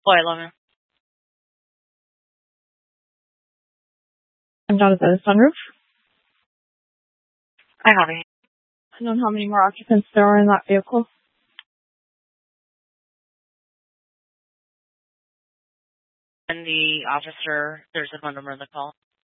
Oh, I love him. I'm down at the sunroof. I have it. I don't know how many more occupants there are in that vehicle. And the officer, there's a phone number in the call.